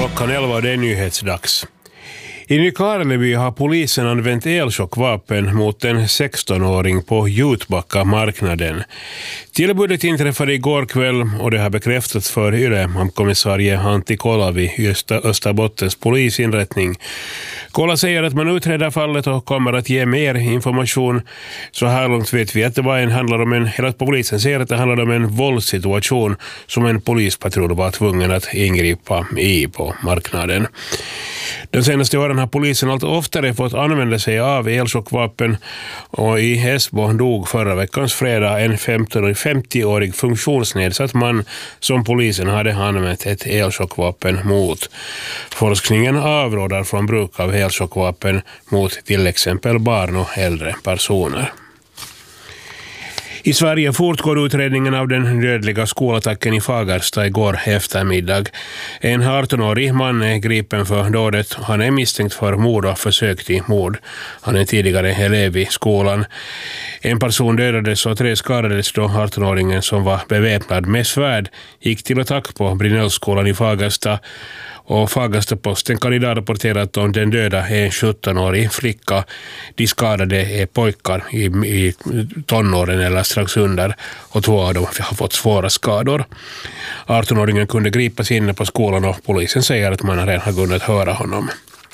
Klockan 11 och det är nyhetsdags. I Nykarleby har polisen använt elchockvapen mot en 16-åring på Jutbacka marknaden. Tillbudet inträffade igår kväll och det har bekräftats för Yle-kommissarie Antti Kolavi i Österbottens polisinrättning. Kola säger att man utreder fallet och kommer att ge mer information. Så här långt vet vi att det att polisen säger att det handlar om en våldssituation som en polispatrull var tvungen att ingripa i på marknaden. De senaste åren har polisen allt oftare fått använda sig av elchockvapen och i Esbo dog förra veckans fredag en 50-årig funktionsnedsatt man som polisen hade använt ett elchockvapen mot. Forskningen avråder från bruk av elchockvapen mot till exempel barn och äldre personer. I Sverige fortgår utredningen av den dödliga skolattacken i Fagersta igår eftermiddag. En 18-årig man är gripen för dådet. Han är misstänkt för mord och försök till mord. Han är tidigare elev i skolan. En person dödades och 3 skadades då 18-åringen som var beväpnad med svärd gick till attack på Brinellskolan i Fagersta. Och Fagersta-Posten kan idag rapportera att den döda är en 17-årig flicka. De skadade är pojkar i tonåren eller strax under och 2 av dem har fått svåra skador. 18-åringen kunde gripas inne på skolan och polisen säger att man redan har kunnat höra honom.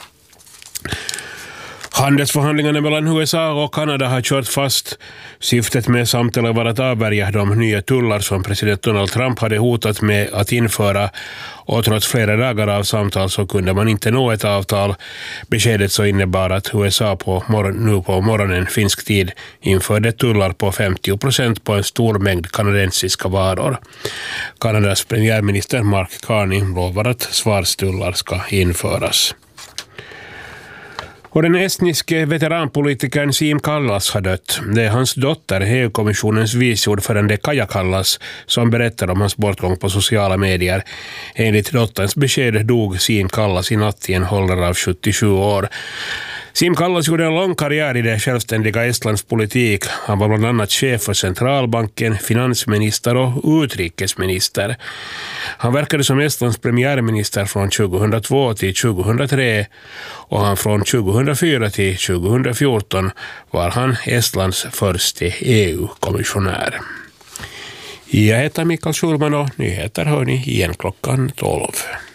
Handelsförhandlingarna mellan USA och Kanada har kört fast. Syftet med samtalet var att avvärja de nya tullar som president Donald Trump hade hotat med att införa, och trots flera dagar av samtal så kunde man inte nå ett avtal. Beskedet så innebar att USA nu på morgonen finsk tid införde tullar på 50% på en stor mängd kanadensiska varor. Kanadas premiärminister Mark Carney lovar att svarstullar ska införas. Och den estniske veteranpolitikern Siim Kallas har dött. Det är hans dotter, EU-kommissionens viceordförande Kaja Kallas, som berättar om hans bortgång på sociala medier. Enligt dotterns besked dog Siim Kallas i natt i en ålder av 77 år. Siim Kallas gjorde en lång karriär i det självständiga Estlands politik. Han var bland annat chef för centralbanken, finansminister och utrikesminister. Han verkade som Estlands premiärminister från 2002 till 2003 och han från 2004 till 2014 var han Estlands första EU-kommissionär. Jag heter Mikael Schulman och nyheter hör ni igen klockan 12.